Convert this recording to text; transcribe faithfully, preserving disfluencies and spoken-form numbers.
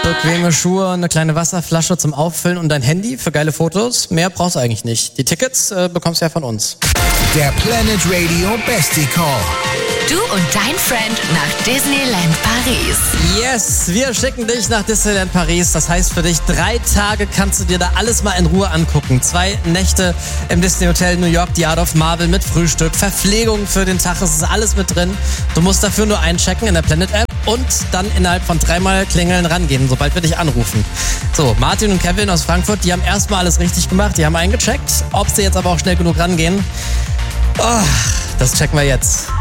Bequeme Schuhe, eine kleine Wasserflasche zum Auffüllen und dein Handy für geile Fotos. Mehr brauchst du eigentlich nicht. Die Tickets äh, bekommst du ja von uns. Der Planet Radio Bestie Call. Du und dein Friend nach Disneyland Paris. Yes, wir schicken dich nach Disneyland Paris. Das heißt für dich, drei Tage kannst du dir da alles mal in Ruhe angucken. Zwei Nächte im Disney Hotel New York, die Art of Marvel mit Frühstück, Verpflegung für den Tag, es ist alles mit drin. Du musst dafür nur einchecken in der Planet App und dann innerhalb von dreimal klingeln rangehen, sobald wir dich anrufen. So, Martin und Kevin aus Frankfurt, die haben erstmal alles richtig gemacht, die haben eingecheckt. Ob sie jetzt aber auch schnell genug rangehen, oh, das checken wir jetzt.